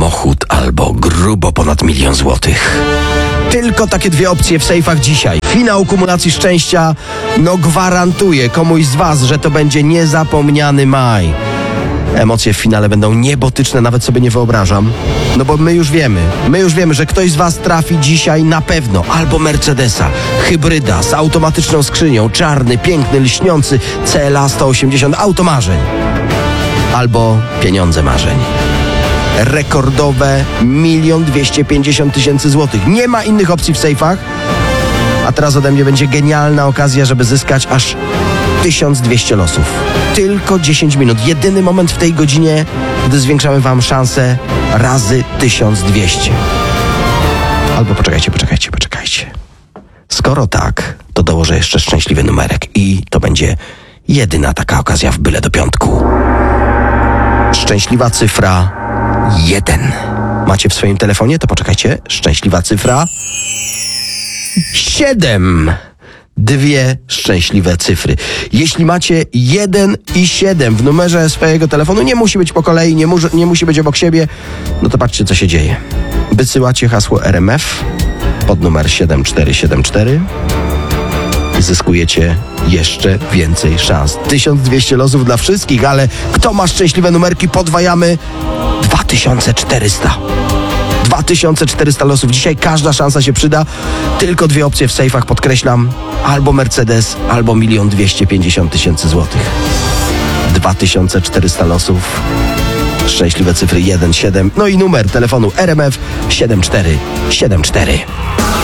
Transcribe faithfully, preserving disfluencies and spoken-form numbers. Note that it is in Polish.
samochód albo grubo ponad milion złotych. Tylko takie dwie opcje w sejfach dzisiaj. Finał kumulacji szczęścia, no gwarantuję komuś z was, że to będzie niezapomniany maj. Emocje w finale będą niebotyczne, nawet sobie nie wyobrażam. No bo my już wiemy, my już wiemy, że ktoś z was trafi dzisiaj na pewno albo Mercedesa, hybryda z automatyczną skrzynią, czarny, piękny, lśniący C L A sto osiemdziesiąt, auto marzeń. Albo pieniądze marzeń. Rekordowe milion dwieście pięćdziesiąt tysięcy złotych. Nie ma innych opcji w sejfach. A teraz ode mnie będzie genialna okazja, żeby zyskać aż tysiąc dwieście losów. Tylko dziesięć minut. Jedyny moment w tej godzinie, gdy zwiększamy wam szansę razy tysiąc dwieście. Albo poczekajcie, poczekajcie, poczekajcie. Skoro tak, to dołożę jeszcze szczęśliwy numerek i to będzie jedyna taka okazja w byle do piątku. Szczęśliwa cyfra jeden. Macie w swoim telefonie? To poczekajcie. Szczęśliwa cyfra siedem. Dwie szczęśliwe cyfry. Jeśli macie jeden i siedem w numerze swojego telefonu, nie musi być po kolei, nie, mu, nie musi być obok siebie, no to patrzcie, co się dzieje. Wysyłacie hasło R M F pod numer siedem cztery siedem cztery i zyskujecie jeszcze więcej szans. tysiąc dwieście losów dla wszystkich, ale kto ma szczęśliwe numerki, podwajamy dwa tysiące czterysta. dwa tysiące czterysta losów. Dzisiaj każda szansa się przyda. Tylko dwie opcje w sejfach, podkreślam. Albo Mercedes, albo milion dwieście pięćdziesiąt tysięcy złotych. dwa tysiące czterysta losów. Szczęśliwe cyfry jeden siedem. No i numer telefonu R M F siedem cztery siedem cztery.